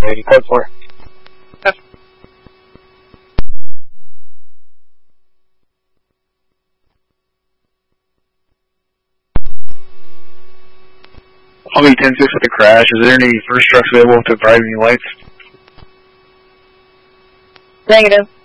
80, code 4. I'll be 10-6 with the crash. Is there any first trucks available to provide any lights? Negative.